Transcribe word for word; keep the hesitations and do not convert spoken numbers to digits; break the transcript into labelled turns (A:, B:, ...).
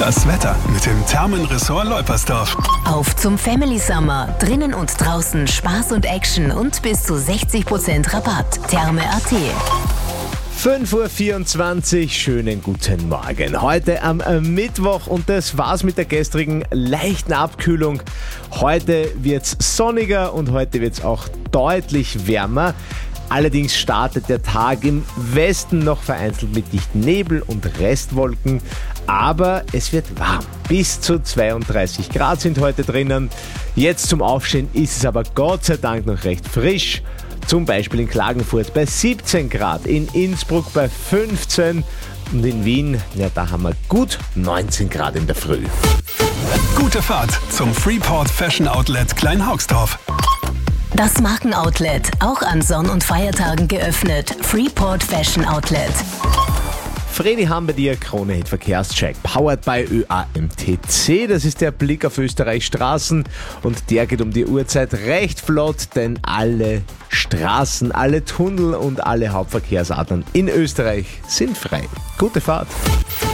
A: Das Wetter mit dem Thermenressort Leupersdorf.
B: Auf zum Family Summer. Drinnen und draußen Spaß und Action und bis zu sechzig Prozent Rabatt. Therme Punkt at.
C: fünf Uhr vierundzwanzig, schönen guten Morgen. Heute am äh, Mittwoch und das war's mit der gestrigen leichten Abkühlung. Heute wird's sonniger und heute wird's auch deutlich wärmer. Allerdings startet der Tag im Westen noch vereinzelt mit dichten Nebel und Restwolken, aber es wird warm. Bis zu zweiunddreißig Grad sind heute drinnen. Jetzt zum Aufstehen ist es aber Gott sei Dank noch recht frisch. Zum Beispiel in Klagenfurt bei siebzehn Grad, in Innsbruck bei fünfzehn und in Wien, ja, da haben wir gut neunzehn Grad in der Früh.
A: Gute Fahrt zum Freeport Fashion Outlet Kleinhauxdorf.
B: Das Markenoutlet, auch an Sonn- und Feiertagen geöffnet. Freeport Fashion Outlet.
C: Fredi haben bei dir, Krone-Hit Verkehrscheck, powered by Ö A M T C. Das ist der Blick auf Österreichs Straßen und der geht um die Uhrzeit recht flott, denn alle Straßen, alle Tunnel und alle Hauptverkehrsadern in Österreich sind frei. Gute Fahrt!